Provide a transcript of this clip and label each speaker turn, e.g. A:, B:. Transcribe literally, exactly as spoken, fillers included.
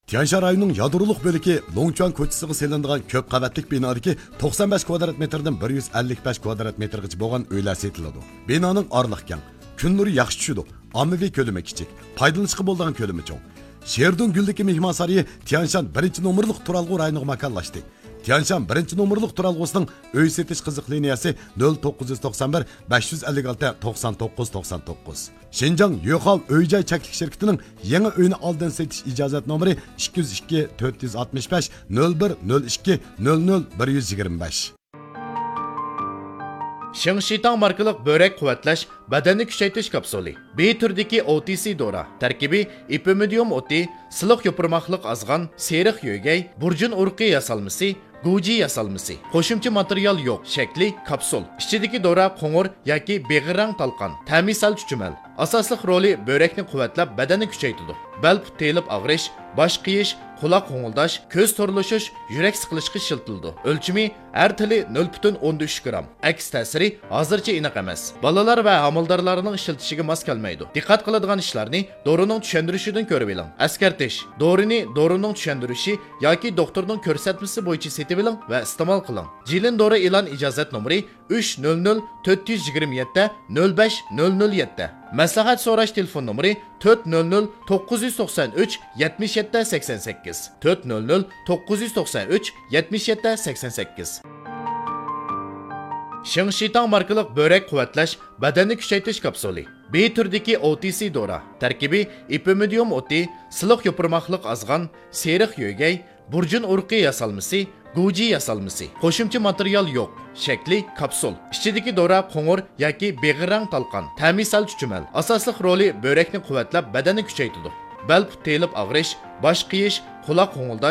A: Tianshan rayonining yadroliq bo'ligi Longchuan ko'chasiga selinadigan ko'p qavatlik binodagi to'qson besh kvadrat metrdan bir yuz ellik besh kvadrat metrgacha bo'lgan uylar setiladi. Binoning orliq keng, kun nuri yaxshi tushadi. Ommaviy ko'lami kichik, foydalanishga bo'ladigan ko'lami cho'ng. Sherdun Guldagi mehmon saroyi Tianshan birinchi nomerlik turalg'u rayoniga makonlashdi. Tianshan birinchi nomerlik turalg'usining uy setish qiziq liniyasi nol to'qqiz yuz to'qson bir besh yuz ellik olti to'qson to'qqiz to'qson to'qqiz. Xinjiang Yo'qol uy-joy cheklik shirkatining yangi uyni oldin setish ijozat nomeri ikki yuz ikki to'rt yuz oltmish besh nol bir nol ikki nol nol bir yuz yigirma besh.
B: Shingshitang markalik börek quvvatlash badanni kuchaytirish kapsuli. B turdagi O T C dora. Tarkibi ipimidium o'ti, siliq yo'pirmoqliq azg'an, seriq yo'gay, burjun urqi yasalmasi, Guji yasalmasi. Qo'shimcha material yo'q. Shakli kapsul. Ichidagi dora qo'ng'ir yoki beg'irang talqon. Ta'misal chuchumal. Asosli roli börekni quvvatlab badanni kuchaytiradi. Bel telib og'rish, bosh qiyish, quloq qo'ng'ildash, ko'z to'rlashish, yurak siqilishga shiltildi. O'lchimi har tili nol butun o'n uch gram. Aks ta'siri hozircha aniq emas. Bolalar va homildorlarning ishiltishiga mos kelmaydi. Diqqat qiladigan ishlarni dorining tushuntirishidan ko'rib oling. Askartish, dorini dorining tushuntirishi yoki doktorning ko'rsatmasi bo'yicha setib oling va iste'mol qiling. Jilin dori e'lon ijozat nomeri uch nol nol to'rt yuz yigirma yetti nol besh nol nol yetti. Maslahat so'rash telefon nomeri to'rt nol nol to'qqiz yuz to'qson uch yetmish yetti sakson sakkiz to'rt nol nol to'qqiz yuz to'qson uch yetmish yetti sakson sakkiz. Shingshitang markalik börek quvvatlash badanni kuchaytirish kapsuli. B turdagi O T C dora. Tarkibi ipimidium o'ti, siliq yo'pirmoqliq azg'an, seriq yo'gay, burjun urqi yasalmasi, Guji yasalmasi. Qo'shimcha material yo'q. Shakli kapsul. Ichidagi dora qo'ng'ir yoki beg'irang talqon. Ta'misal chuchumal. Asosli roli börekni quvvatlab badanni kuchaytiradi. Bel telib og'rish, bosh qiyish, quloq qo'ng'ildash